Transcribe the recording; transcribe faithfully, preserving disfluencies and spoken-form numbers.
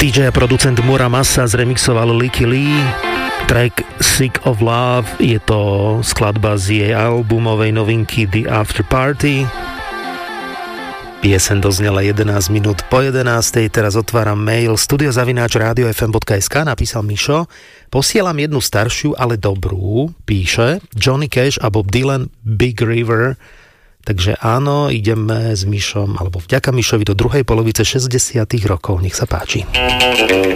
dý džej a producent Mura Masa zremixoval Licky Lee. Track Sick of Love, je to skladba z jej albumovej novinky The After Party. Pieseň doznela jedenásť minút po jedenástej, teraz otváram mail studio zavináč rádio ef em bodka es ká, napísal Mišo. Posielam jednu staršiu, ale dobrú, píše Johnny Cash a Bob Dylan Big River. Takže áno, ideme s Mišom, alebo vďaka Mišovi do druhej polovice šesťdesiatych rokov, nech sa páči.